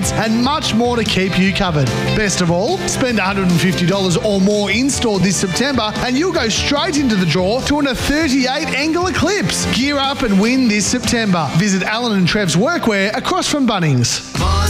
kits, and much more to keep you covered. Best of all, spend $150 or more in-store this September and you'll go straight into the draw to win a 38 Angle Eclipse. Gear up and win this September. Visit Alan and Trev's Workwear across from Bunnings.